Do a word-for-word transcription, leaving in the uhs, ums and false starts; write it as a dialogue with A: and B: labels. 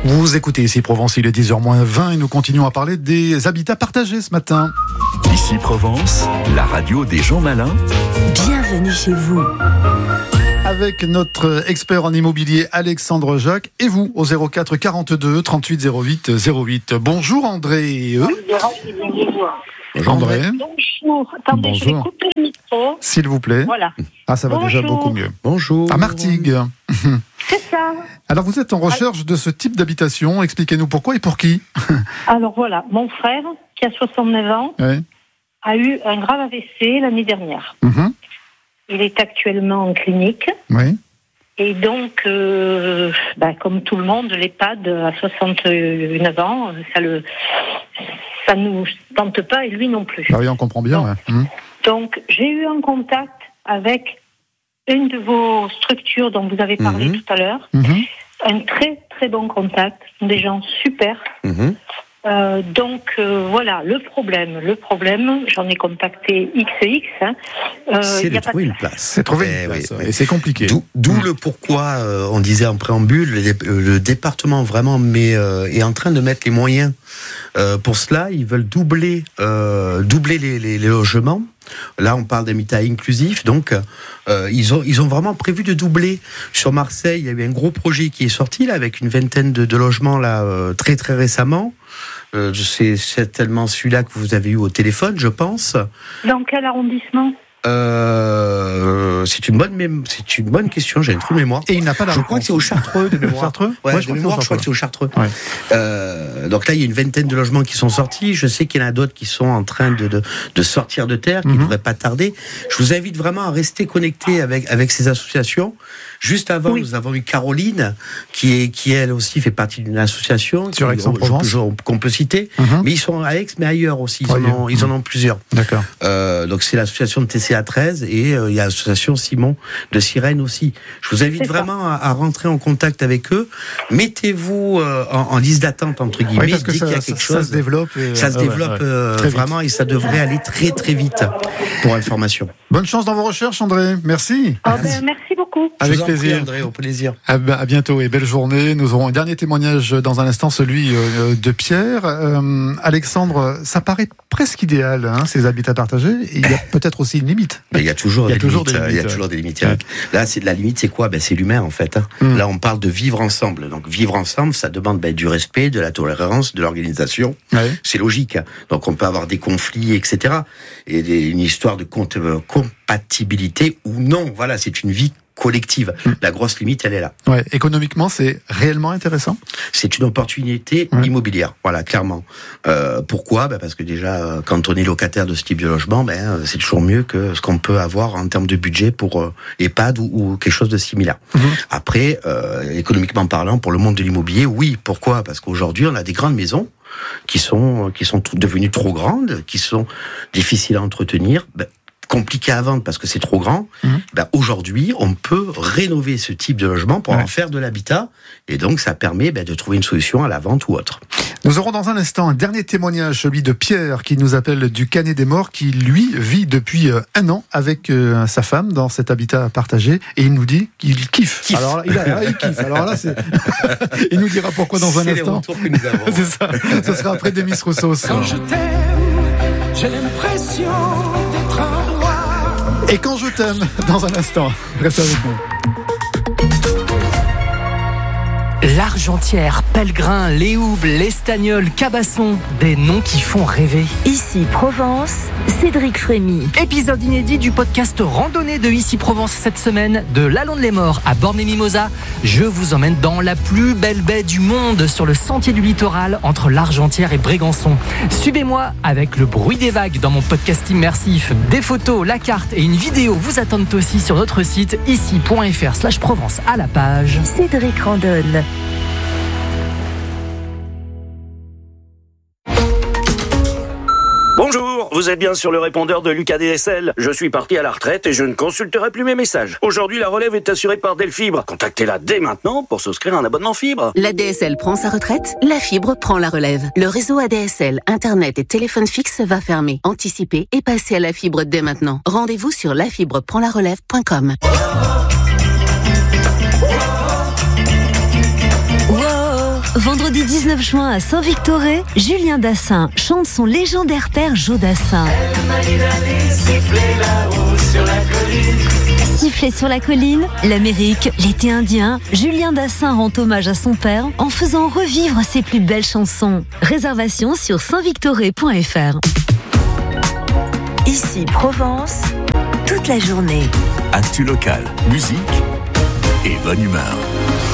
A: Vous écoutez ici Provence, il est dix heures moins vingt et nous continuons à parler des habitats partagés ce matin.
B: Ici Provence, la radio des gens malins.
C: Bienvenue chez vous.
A: Avec notre expert en immobilier Alexandre Jacques et vous au zéro quatre quarante-deux trente-huit zéro huit zéro huit. Bonjour André. Bonjour André.
D: Bonjour. Attendez,
A: Bonjour.
D: je vais couper le micro.
A: S'il vous plaît.
D: Voilà.
A: Ah, ça va
D: Bonjour.
A: déjà beaucoup mieux.
E: Bonjour.
A: À Martigues.
D: C'est ça.
A: Alors vous êtes en recherche de ce type d'habitation. Expliquez-nous pourquoi et pour qui.
D: Alors voilà, mon frère, qui a soixante-neuf ans,
A: Oui.
D: a eu un grave A V C l'année dernière.
A: Mhm.
D: Il est actuellement en clinique.
A: Oui.
D: Et donc, euh, bah, comme tout le monde, l'EHPAD à soixante-neuf ans, ça le, ça nous tente pas et lui non plus.
A: Ah oui, on comprend bien.
D: Non.
A: Ouais. Mhm.
D: Donc, j'ai eu un contact avec une de vos structures dont vous avez parlé
E: Mhm.
D: tout à l'heure.
A: Mhm.
D: Un très très bon contact, des gens super.
E: Mhm.
D: Euh, donc euh, voilà, le problème, le problème, j'en ai contacté X X. Hein, euh,
E: C'est
D: y
E: de
D: a pas
E: trouver
D: de-
E: une place.
A: C'est trouver
E: Eh
A: une place,
E: oui,
A: ouais.
E: oui.
A: Et c'est compliqué.
E: D'où, d'où
A: Mm.
E: le pourquoi, euh, on disait en préambule, le, dé- le département vraiment met, euh, est en train de mettre les moyens. Euh, pour cela, ils veulent doubler, euh, doubler les, les, les logements. Là, on parle d'habitat inclusif, donc euh, ils, ont, ils ont vraiment prévu de doubler. Sur Marseille, il y a eu un gros projet qui est sorti là, avec une vingtaine de, de logements là, euh, très très récemment. Euh, c'est certainement celui-là que vous avez eu au téléphone, je pense.
D: Dans quel arrondissement?
E: Euh, c'est une bonne mém- c'est une bonne question. J'ai une trou de mémoire.
A: Et il n'a pas la
E: Je crois que c'est au Chartreux de mémoire.
A: Chartreux
E: Ouais,
A: Ouais,
E: de
A: je crois que
E: mémoire,
A: c'est au
E: je crois que c'est au Chartreux.
A: Ouais.
E: Euh, donc là, il y a une vingtaine de logements qui sont sortis. Je sais qu'il y en a d'autres qui sont en train de, de, de sortir de terre, qui ne
A: Mhm.
E: devraient pas tarder. Je vous invite vraiment à rester connecté avec, avec ces associations. Juste avant,
D: Oui.
E: nous avons eu Caroline, qui, est, qui elle aussi fait partie d'une association
A: Sur
E: qui-
A: Aix-en-Provence.
E: je- je- qu'on peut citer.
A: Mhm.
E: Mais ils sont à Aix, mais ailleurs aussi. Ils, en,
A: Ailleurs.
E: ont, ils en ont plusieurs.
A: D'accord.
E: Euh, donc c'est l'association de T C A treize et euh, il y a l'association Simon de Sirène aussi. Je vous invite
D: C'est ça.
E: vraiment à, à rentrer en contact avec eux. Mettez-vous euh, en, en liste d'attente entre guillemets.
A: Oui, parce que
E: dès
A: ça,
E: qu'il y a
A: ça-
E: quelque
A: ça
E: chose,
A: se développe. et-
E: ça se
A: ah ouais,
E: développe
A: ouais.
E: euh,
A: Très vite.
E: vraiment et ça devrait aller très très vite pour information.
A: Bonne chance dans vos recherches, André. Merci.
D: Ah ben, merci beaucoup.
A: Avec
E: Je vous en prie,
A: plaisir.
E: André, au plaisir.
A: À, à bientôt et belle journée. Nous aurons un dernier témoignage dans un instant, celui euh, de Pierre. Euh, Alexandre, ça paraît presque idéal, hein, ces habitats partagés. Il y a peut-être aussi une limite.
E: Mais il y a toujours,
A: Il y a
E: des,
A: toujours
E: limites,
A: des
E: euh, il y a
A: limites,
E: toujours des limites.
A: ouais.
E: Là, c'est la limite, c'est quoi? Ben, c'est l'humain en fait. Hein.
A: Mm.
E: Là, on parle de vivre ensemble. Donc, vivre ensemble, ça demande ben, du respect, de la tolérance, de l'organisation.
A: Ouais.
E: C'est logique. Hein. Donc, on peut avoir des conflits, et cetera. Et des, une histoire de compte- euh, compatibilité ou non. Voilà, c'est une vie collective.
A: Mm.
E: La grosse limite, elle est là.
A: Ouais. Économiquement, c'est réellement intéressant.
E: C'est une opportunité
A: Ouais.
E: immobilière. Voilà, clairement. Euh, pourquoi? Ben parce que déjà, euh, quand on est locataire de ce type de logement, ben, euh, c'est toujours mieux que ce qu'on peut avoir en termes de budget pour euh, EHPAD ou, ou quelque chose de similaire.
A: Mhm.
E: Après, euh, économiquement parlant, pour le monde de l'immobilier, oui. Pourquoi? Parce qu'aujourd'hui, on a des grandes maisons qui sont qui sont tout- devenues trop grandes, qui sont difficiles à entretenir. Ben, compliqué à vendre parce que c'est trop grand.
A: Mhm.
E: Ben aujourd'hui, on peut rénover ce type de logement pour
A: Ouais.
E: en faire de l'habitat, et donc ça permet ben, de trouver une solution à la vente ou autre.
A: Nous aurons dans un instant un dernier témoignage, celui de Pierre, qui nous appelle du Canet des Morts, qui lui vit depuis euh, un an avec euh, sa femme dans cet habitat partagé, et il nous dit qu'il kiffe.
E: Kiffe.
A: Alors là, il, a- il kiffe. Alors là, c'est... il nous dira pourquoi dans un
E: C'est les
A: instant.
E: retours que nous avons.
A: C'est ça. Ce sera après Demis Roussos.
F: Quand je t'aime, j'ai l'impression d'être un roi.
A: Et quand je t'aime, dans un instant. Restez avec nous.
G: L'Argentière, Pellegrin, Les Houbles, l'Estagnol, Cabasson, des noms qui font rêver.
C: Ici Provence, Cédric Frémy.
G: Épisode inédit du podcast Randonnée de Ici Provence cette semaine, de l'Allon-de-les-Morts à Bormes-les-Mimosas. Je vous emmène dans la plus belle baie du monde, sur le sentier du littoral entre l'Argentière et Brégançon. Suivez-moi avec le bruit des vagues dans mon podcast immersif. Des photos, la carte et une vidéo vous attendent aussi sur notre site ici point f r slash Provence à la page.
C: Cédric Randonne.
H: Bonjour, vous êtes bien sur le répondeur de Lucas D S L. Je suis parti à la retraite et je ne consulterai plus mes messages. Aujourd'hui, la relève est assurée par Delfibre. Contactez-la dès maintenant pour souscrire un abonnement fibre.
I: La D S L prend sa retraite, la fibre prend la relève. Le réseau A D S L, Internet et téléphone fixe va fermer. Anticipez et passez à la fibre dès maintenant. Rendez-vous sur la fibre prend la relève point com.
C: Wow, Vendredi dix-neuf juin à Saint-Victoré, Julien Dassin chante son légendaire père Joe Dassin. Siffler sur la colline, l'Amérique, l'été indien, Julien Dassin rend hommage à son père en faisant revivre ses plus belles chansons. Réservation sur saint victoré point f r.
J: Ici Provence, toute la journée.
B: Actu local, musique et bonne humeur.